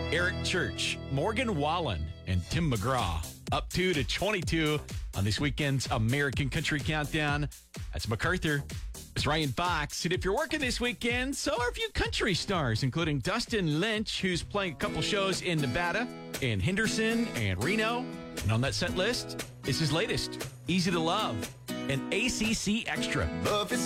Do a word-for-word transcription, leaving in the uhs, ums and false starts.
Eric Church, Morgan Wallen, and Tim McGraw. Up two to twenty-two on this weekend's American Country Countdown. That's MacArthur. It's Ryan Fox. And if you're working this weekend, so are a few country stars, including Dustin Lynch, who's playing a couple shows in Nevada, in Henderson, and Reno. And on that set list is his latest, Easy to Love, and A C C Extra. Love is